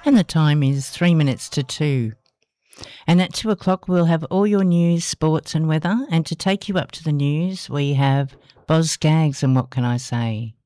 And the time is 3 minutes to 2. And at 2 o'clock, we'll have all your news, sports and weather. And to take you up to the news, we have Boz Skaggs and What Can I Say?